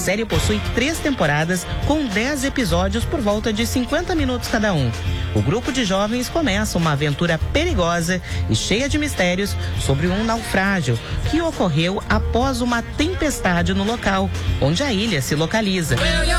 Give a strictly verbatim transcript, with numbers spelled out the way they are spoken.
série possui três temporadas com dez episódios por volta de cinquenta minutos cada um. O grupo de jovens começa uma aventura perigosa e cheia de mistérios sobre um naufrágio que ocorreu após uma tempestade no local, onde a ilha se localiza.